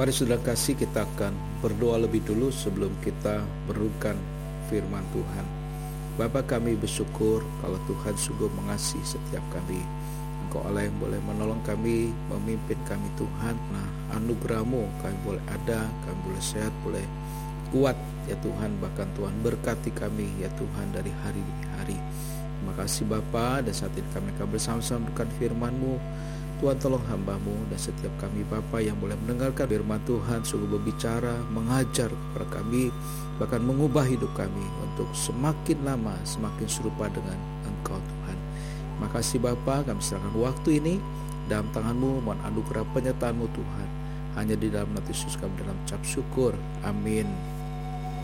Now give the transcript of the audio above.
Mari saudara kasih, kita akan berdoa lebih dulu sebelum kita merenungkan firman Tuhan. Bapa, kami bersyukur kalau Tuhan sungguh mengasihi setiap kami. Engkau Allah yang boleh menolong kami, memimpin kami Tuhan. Nah, anugerah-Mu kami boleh ada, kami boleh sehat, boleh kuat ya Tuhan. Bahkan Tuhan berkati kami ya Tuhan dari hari demi hari. Terima kasih Bapa, dan saat ini kami akan bersama-sama mendengarkan firman-Mu. Tuhan, tolong hamba-Mu dan setiap kami Bapa yang boleh mendengarkan firman Tuhan, sungguh berbicara, mengajar kepada kami, bahkan mengubah hidup kami untuk semakin lama semakin serupa dengan Engkau Tuhan. Terima kasih Bapa, kami serahkan waktu ini dalam tangan-Mu, mohon anugerah penyertaan-Mu Tuhan. Hanya di dalam nama Yesus kami dalam ucap syukur. Amin.